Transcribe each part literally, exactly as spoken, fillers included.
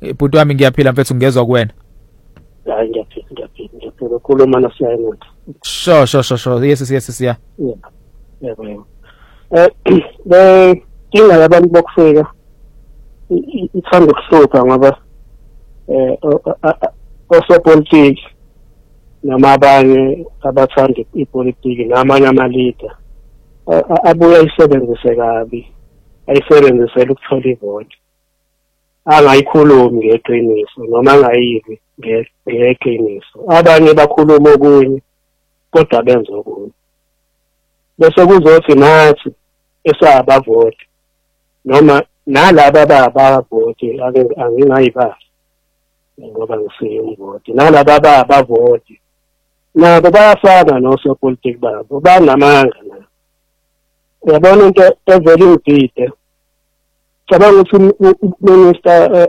Bhuti wami ngiyaphila mfethu ngezwe kuwena. Hayi ngiyaphila ngiyaphila ngiyaphila khuluma nasiyayona. Sho sho sho sho yes yes yes. Yeah. Yebo. Eh the kinga yabantu bokufika ithanda ukuhlupha ngoba eh osopolitiki noma abanye abathanda ipolitiki namanye ama-leader abuye ayisebenzise kabi, ayisebenzisele ukuthola ivoti, angayikhulumi ngeqiniso noma angayivi ngeqiniso. Abanye bakhuluma okunye kodwa benza okunye, bese kuzothi nathi esabavoti noma nalaba babavoti angingayibazi ngoba ngisiyivoti, nalaba babavoti nabo bayafana nosopolitiki babo, banamanga nabo. Uyabona into evele ingibhide, cabanga ukuthi uminister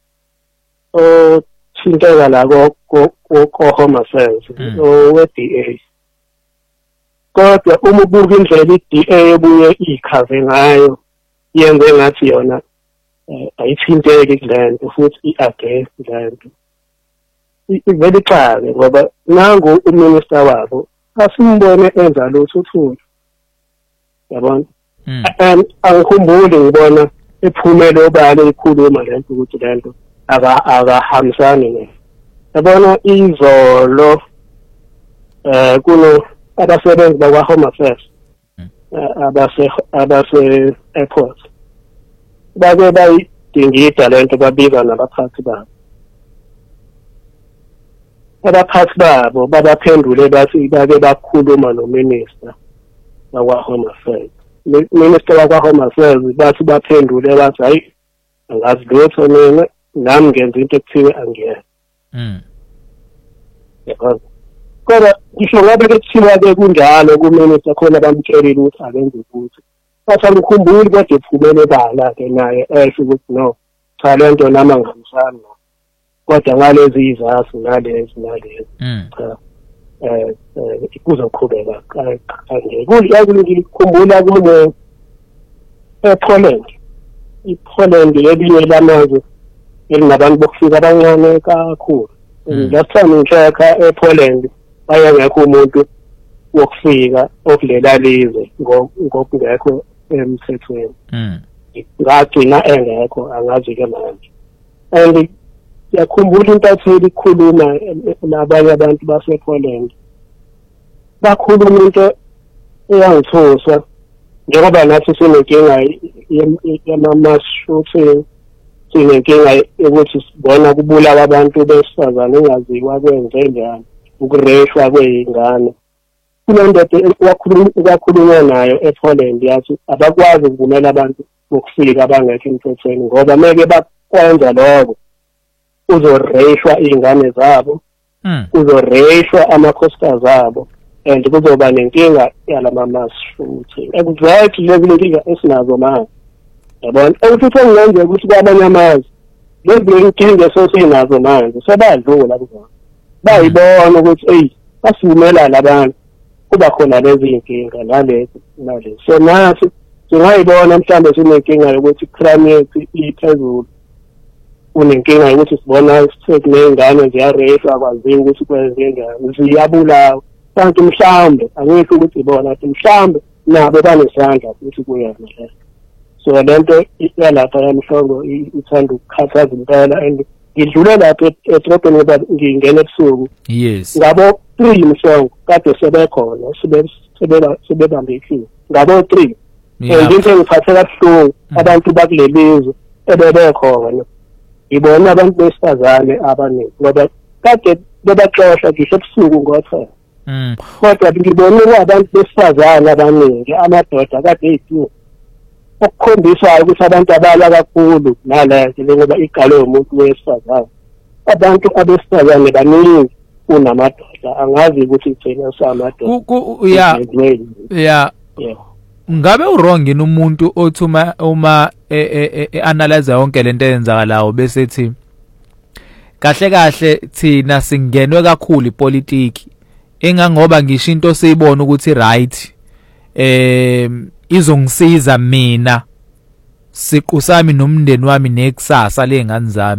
othinteka la ko-Home Affairs owe-D A, kodwa uma ubuka indlela i-D A ebuye ikhave ngayo yenze ngathi yona ayithinteki kule nto futhi i-against le nto, ivele ixake ngoba nangu uminister wabo asimbone enza lutho uthuli. Yabona? And angikhumbuli ngibona ephumele obani ikhuluma le nto ukuthi le nto akahambisani nayo. Yabona izolo eh kuno abasebenzi bakwa-Home Affairs abase abase airport bake bayidingida le nto babiza nabaphathi babo. Abaphathi babo babaphendule bathi bake bakhuluma nominister wakwa-Home Affairs. Minister wakwa-Home Affairs bathi baphendule bathi hayi angazi lutho mina nami ngenza into ekuthiwe angiyena. Mm. Yebo. Kodwa ngisho ngabe kuthiwa-ke kunjalo kuminister khona abamtshelile ukuthi akenze ukuthi bathi angikhumbuli kodwa ephumele bala-ke naye esho ukuthi no cha le nto nami angihambisani nayo, kodwa ngalezi izathu nalezi nalezi cha eh kuzoqhubeka kanje. Ngikhumbula kune ePoland, iPoland elinye lamazwe elinabantu bokufika abancane kakhulu. Last time ngishaka ePoland bayengekho umuntu wokufika okulela lizwe ngokungekho emthethweni. Ngagcina engekho angazi-ke manje. And yakhumbula into athi ikhuluma nabanye abantu basePoland, bakhuluma into eyangithusa njengoba nathi sinenkinga yama-mass shooting, sinenkinga yokuthi sibona kubulawa abantu besifazane engaziwa kwenze njani, ukureshwa kwey'ngane. Kulento kwakhulunywa nayo ePoland yathi abakwazi ukuvumela abantu ukufika abangekho emthethweni ngoba meke bakwenza lokho uzoreshwa iy'ngane zabo, uzoreshwa amakhosikazi abo, and kuzoba nenkinga yalama-mass shooting. Exactly le nkinga esinazo manje. Yabona ukuthi engenzeka ukuthi kwabanye amazwe lezi nkinga esesinazo manje sebadlula kuzona, bayibona ukuthi eyi basivumela labantu kuba khona lezi y'nkinga nalezi nalezi. So nathi singayibona mhlawumbe sinenkinga yokuthi crime yethu iphezulu, unenkinga yokuthi sibona sekuney'ngane ziyareshwa kwaziwa ukuthi kwenzenjani, ziyabulawa, kanti mhlawumbe angisho ukuthi ibona athi mhlawumbe nabo banesandla futhi kuyona le. So le nto yalapha yamhlongo ithanda ukukhathaza impela, and ngidlule lapha edrobheni ngoba ngingena ebusuku. Yes. Ngabo three mhlongo kade sebekhona sebebambe ikhulu, ngabo three. And into engiphatheka kabuhlungu abantu bakulelizwe ebebekhona ibona abantu besifazane abaningi ngoba kade bebaxosha ngisho ebusuku ngothe. Kodwa ngibone abantu besifazane abaningi, amadoda kade ey'dinga okukhombisa ukuthi abantu abala kakhulu nalento ngoba igalo yomuntu wesifazane. Abantu abesifazane baningi kunamadoda, angazi ukuthi thina samadoda. Ya ya ngabe urong yini umuntu othuma uma analyze yonke lento eyenzakalayo bese ethi kahle kahle thina singenwe kakhulu ipolitiki engangoba ngisho into seyibona ukuthi right eh izongisiza mina siqu sami nomndeni wami nekusasa lengane zami.